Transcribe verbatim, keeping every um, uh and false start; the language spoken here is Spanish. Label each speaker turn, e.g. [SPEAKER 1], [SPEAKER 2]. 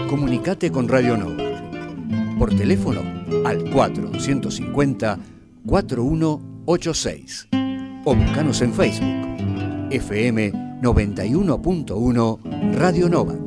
[SPEAKER 1] Comunicate con Radio Nova. Por teléfono al cuatro cincuenta, cuarenta y uno ochenta y seis. O buscanos en Facebook. F M noventa y uno punto uno Radio Nova.